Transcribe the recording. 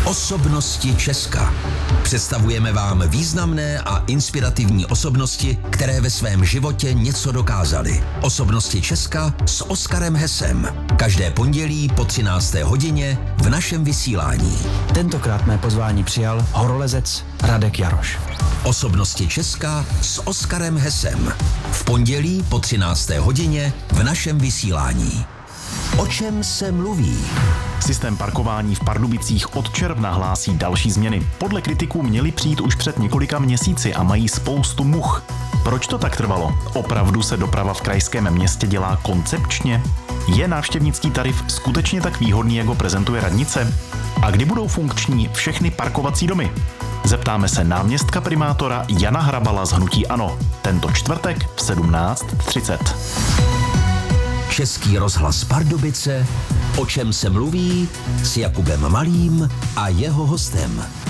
Osobnosti Česka. Představujeme vám významné a inspirativní osobnosti, které ve svém životě něco dokázaly. Osobnosti Česka s Oskarem Hesem. Každé pondělí po 13. hodině v našem vysílání. Tentokrát mé pozvání přijal horolezec Radek Jaroš. Osobnosti Česka s Oskarem Hesem. V pondělí po 13. hodině v našem vysílání. O čem se mluví? Systém parkování v Pardubicích od června hlásí další změny. Podle kritiků měly přijít už před několika měsíci a mají spoustu much. Proč to tak trvalo? Opravdu se doprava v krajském městě dělá koncepčně? Je návštěvnický tarif skutečně tak výhodný, jak ho prezentuje radnice? A kdy budou funkční všechny parkovací domy? Zeptáme se náměstka primátora Jana Hrabala z hnutí ANO. Tento čtvrtek v 17:30. Český rozhlas Pardubice. O čem se mluví s Jakubem Malým a jeho hostem.